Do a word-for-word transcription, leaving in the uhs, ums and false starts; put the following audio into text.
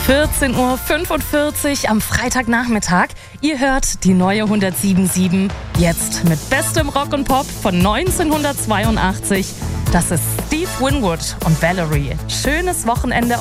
vierzehn Uhr fünfundvierzig am Freitagnachmittag. Ihr hört die neue hundertsieben Komma sieben. Jetzt mit bestem Rock und Pop von neunzehnhundertzweiundachtzig. Das ist Steve Winwood und Valerie. Schönes Wochenende